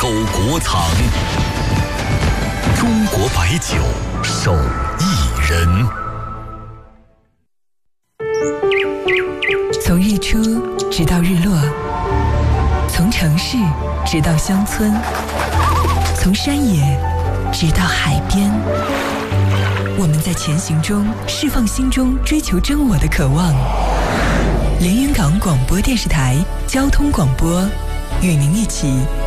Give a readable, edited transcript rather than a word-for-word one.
狗国藏。中国白酒手艺人。 从日出直到日落，从城市直到乡村，从山野直到海边，我们在前行中释放心中追求真我的渴望。连云港广播电视台交通广播，与您一起